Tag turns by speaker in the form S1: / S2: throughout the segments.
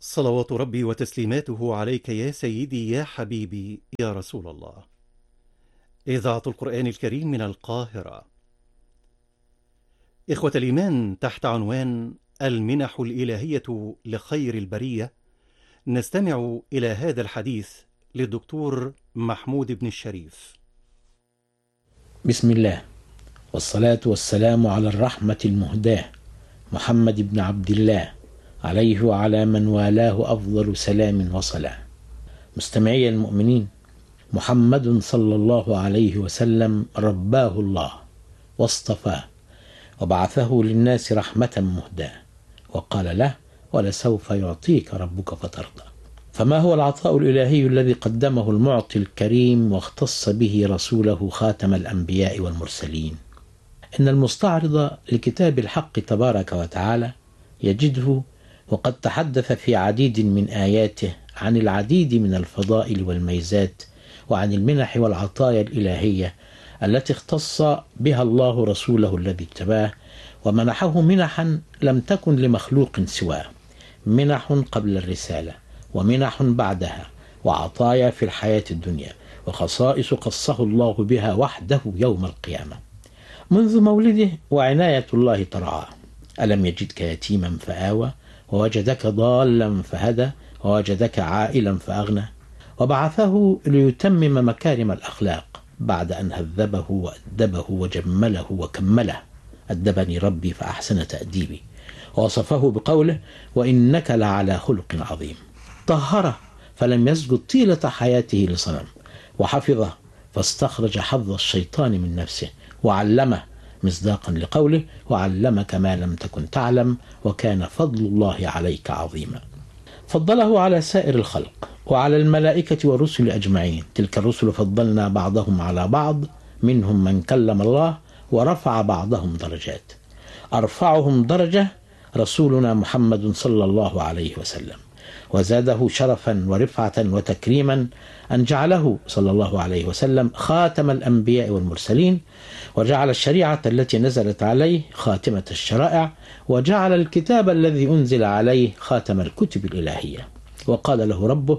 S1: صلوات ربي وتسليماته عليك يا سيدي يا حبيبي يا رسول الله. إذاعة القرآن الكريم من القاهرة. إخوة الإيمان، تحت عنوان المنح الإلهية لخير البرية، نستمع إلى هذا الحديث للدكتور محمود بن الشريف.
S2: بسم الله، والصلاة والسلام على الرحمة المهداة محمد بن عبد الله، عليه وعلى من والاه أفضل سلام وصلاة. مستمعي المؤمنين، محمد صلى الله عليه وسلم رباه الله واصطفاه وبعثه للناس رحمة مهداة، وقال له: ولسوف يعطيك ربك فترضى. فما هو العطاء الإلهي الذي قدمه المعطي الكريم واختص به رسوله خاتم الأنبياء والمرسلين؟ إن المستعرض لكتاب الحق تبارك وتعالى يجده وقد تحدث في عديد من آياته عن العديد من الفضائل والميزات وعن المنح والعطايا الإلهية التي اختص بها الله رسوله الذي اجتباه ومنحه منحا لم تكن لمخلوق سواه، منح قبل الرسالة ومنح بعدها، وعطايا في الحياة الدنيا، وخصائص قصه الله بها وحده يوم القيامة. منذ مولده وعناية الله ترعاه. ألم يجدك يتيما فآوى، ووجدك ضالا فهدى، ووجدك عائلا فأغنى. وبعثه ليتمم مكارم الأخلاق بعد أن هذبه وأدبه وجمله وكمله. أدبني ربي فأحسن تأديبي، ووصفه بقوله: وإنك لعلى خلق عظيم. طهره فلم يسجد طيلة حياته لصنم، وحفظه فاستخرج حظ الشيطان من نفسه، وعلمه مصداقا لقوله: وعلمك ما لم تكن تعلم وكان فضل الله عليك عظيما. فضله على سائر الخلق وعلى الملائكة والرسل أجمعين. تلك الرسل فضلنا بعضهم على بعض، منهم من كلم الله ورفع بعضهم درجات. أرفعهم درجة رسولنا محمد صلى الله عليه وسلم، وزاده شرفا ورفعة وتكريما أن جعله صلى الله عليه وسلم خاتم الأنبياء والمرسلين، وجعل الشريعة التي نزلت عليه خاتمة الشرائع، وجعل الكتاب الذي أنزل عليه خاتم الكتب الإلهية. وقال له ربه: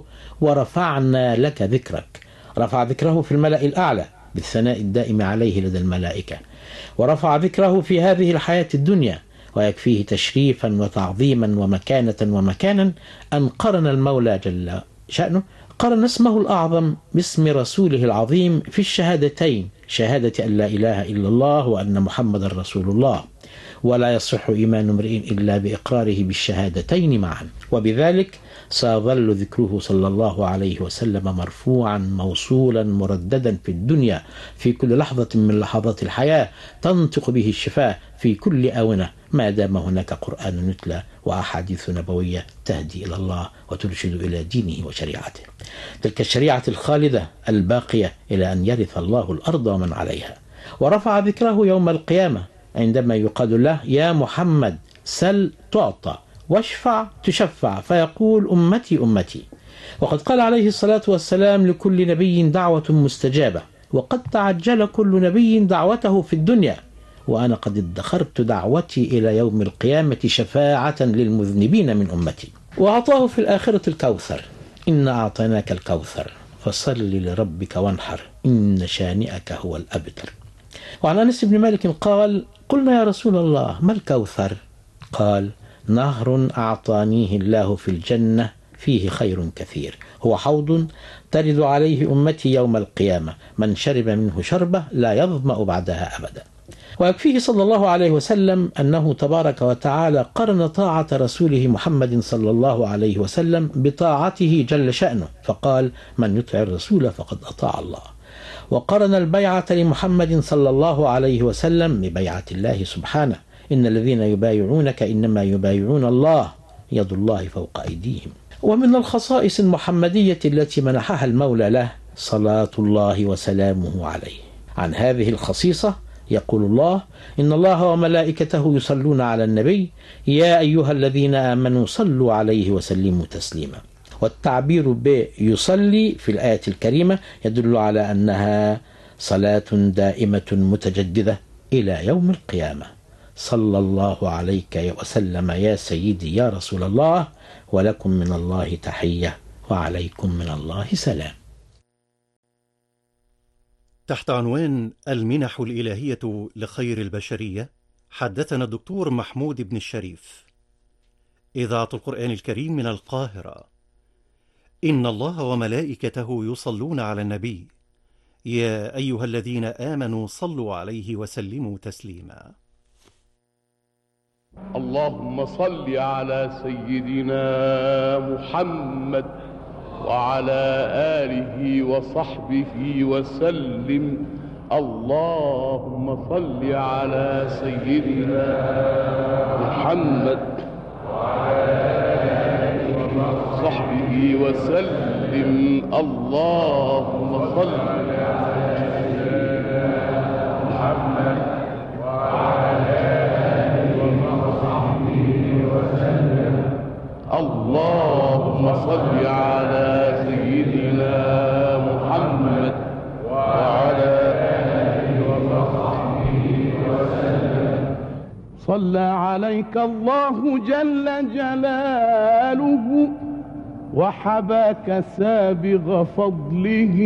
S2: ورفعنا لك ذكرك. رفع ذكره في الملأ الأعلى بالثناء الدائم عليه لدى الملائكة، ورفع ذكره في هذه الحياة الدنيا، ويكفيه تشريفا وتعظيما ومكانة ومكانا أن قرن المولى جل شأنه، قرن اسمه الأعظم باسم رسوله العظيم في الشهادتين، شهادة أن لا إله إلا الله وأن محمد رسول الله. ولا يصح إيمان امرئ إلا بإقراره بالشهادتين معا. وبذلك سيظل ذكره صلى الله عليه وسلم مرفوعا موصولا مرددا في الدنيا في كل لحظة من لحظات الحياة، تنطق به الشفاه في كل آونة، ما دام هناك قرآن يتلى وأحاديث نبوية تهدي إلى الله وترشد إلى دينه وشريعته. تلك الشريعة الخالدة الباقية إلى أن يرث الله الأرض ومن عليها. ورفع ذكره يوم القيامة عندما يقال له: يا محمد سل تعطى، واشفع تشفع، فيقول: أمتي أمتي. وقد قال عليه الصلاة والسلام: لكل نبي دعوة مستجابة، وقد تعجل كل نبي دعوته في الدنيا، وأنا قد ادخرت دعوتي إلى يوم القيامة شفاعة للمذنبين من أمتي. وأعطاه في الآخرة الكوثر: إنا أعطيناك الكوثر فصل لربك وانحر إن شانئك هو الأبتر. وعن أنس بن مالك قال: قلنا يا رسول الله ما الكوثر؟ قال: نهر أعطانيه الله في الجنة فيه خير كثير، هو حوض ترد عليه أمتي يوم القيامة، من شرب منه شربة لا يظمأ بعدها أبدا. ويكفيه صلى الله عليه وسلم أنه تبارك وتعالى قرن طاعة رسوله محمد صلى الله عليه وسلم بطاعته جل شأنه، فقال: من يطع الرسول فقد أطاع الله. وقرن البيعة لمحمد صلى الله عليه وسلم ببيعة الله سبحانه: إن الذين يبايعونك إنما يبايعون الله يد الله فوق أيديهم. ومن الخصائص المحمدية التي منحها المولى له صلاة الله وسلامه عليه. عن هذه الخصيصة يقول الله: إن الله وملائكته يصلون على النبي يا أيها الذين آمنوا صلوا عليه وسلموا تسليما. والتعبير بيصلي في الآية الكريمة يدل على أنها صلاة دائمة متجددة إلى يوم القيامة. صلى الله عليك وسلم يا سيدي يا رسول الله، ولكم من الله تحية وعليكم من الله سلام.
S1: تحت عنوان المنح الإلهية لخير البشرية، حدثنا الدكتور محمود بن الشريف. إذاعة القرآن الكريم من القاهرة. إن الله وملائكته يصلون على النبي، يا أيها الذين آمنوا صلوا عليه وسلموا تسليما.
S3: اللهم صل على سيدنا محمد وعلى آله وصحبه وسلم. اللهم صل على سيدنا محمد وعلى آله وصحبه وسلم. اللهم صل على سيدنا محمد وعلى آله وصحبه وسلم. اللهم صل على سيدنا محمد وعلى آله وصحبه وسلم. صلى عليك الله جل جلاله وحباك سابغ فضله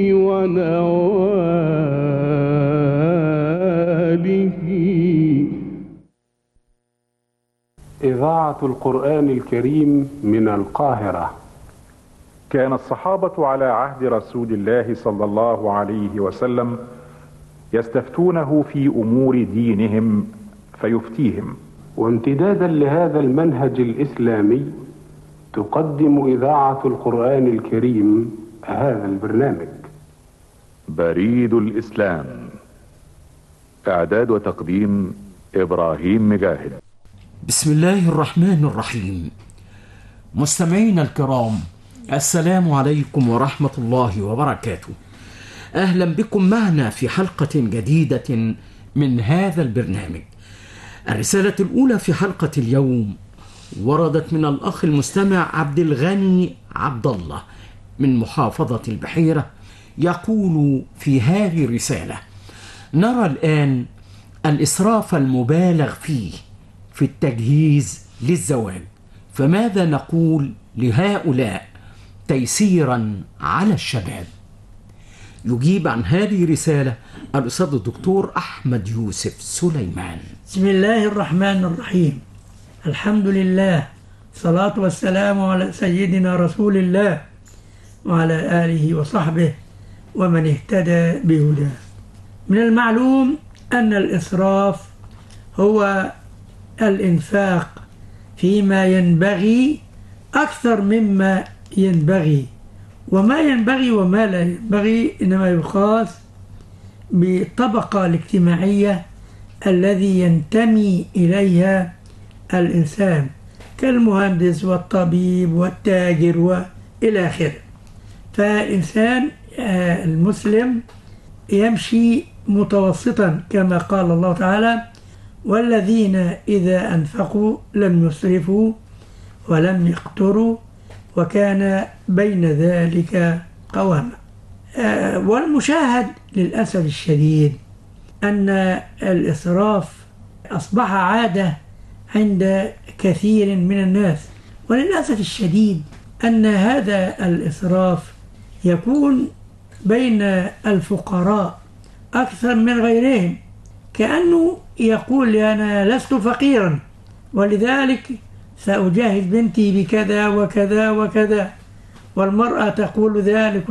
S3: ونواله.
S4: إذاعة القرآن الكريم من القاهرة.
S5: كان الصحابة على عهد رسول الله صلى الله عليه وسلم يستفتونه في أمور دينهم فيفتيهم.
S4: وامتدادا لهذا المنهج الإسلامي تقدم إذاعة القرآن الكريم هذا البرنامج.
S5: بريد الإسلام. إعداد وتقديم إبراهيم مجاهد.
S6: بسم الله الرحمن الرحيم. مستمعينا الكرام، السلام عليكم ورحمة الله وبركاته. أهلا بكم معنا في حلقة جديدة من هذا البرنامج. الرسالة الأولى في حلقة اليوم وردت من الأخ المستمع عبد الغني عبد الله من محافظة البحيرة، يقول في هذه الرسالة: نرى الآن الإسراف المبالغ فيه في التجهيز للزواج، فماذا نقول لهؤلاء تيسيرا على الشباب؟ يجيب عن هذه الرسالة الأستاذ الدكتور أحمد يوسف سليمان.
S7: بسم الله الرحمن الرحيم. الحمد لله، الصلاة والسلام على سيدنا رسول الله وعلى آله وصحبه ومن اهتدى بهداه. من المعلوم أن الإسراف هو الإنفاق فيما ينبغي أكثر مما ينبغي، وما ينبغي وما لا ينبغي إنما يقاس بالطبقة الاجتماعية الذي ينتمي إليها الإنسان، كالمهندس والطبيب والتاجر وإلى آخره. فالإنسان المسلم يمشي متوسطا كما قال الله تعالى: والذين إذا أنفقوا لم يسرفوا ولم يقتروا وكان بين ذلك قواما. والمشاهد للأسف الشديد أن الإسراف أصبح عادة عند كثير من الناس، وللأسف الشديد أن هذا الإسراف يكون بين الفقراء أكثر من غيرهم، كأنه يقول: أنا لست فقيرا ولذلك سأجهز بنتي بكذا وكذا وكذا. والمرأة تقول ذلك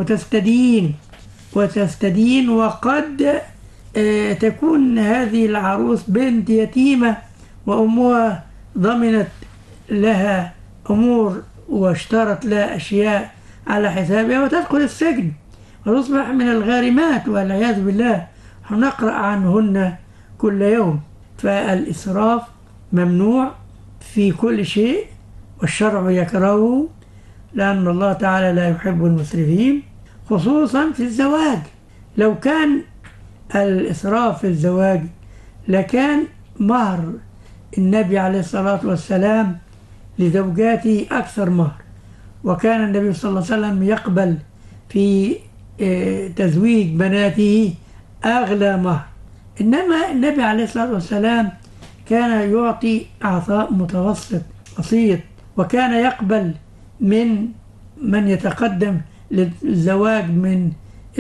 S7: وتستدين وقد تكون هذه العروس بنت يتيمة وأمها ضمنت لها أمور واشترت لها أشياء على حسابها وتدخل السجن وتصبح من الغارمات والعياذ بالله، نقرأ عنهن كل يوم. فالإسراف ممنوع في كل شيء والشرع يكرهه، لأن الله تعالى لا يحب المسرفين، خصوصا في الزواج. لو كان الإسراف في الزواج لكان مهر النبي عليه الصلاة والسلام لزوجاته أكثر مهر، وكان النبي صلى الله عليه وسلم يقبل في تزويج بناته أغلى مهر. إنما النبي عليه الصلاة والسلام كان يعطي عطاء متوسط بسيط، وكان يقبل من يتقدم للزواج من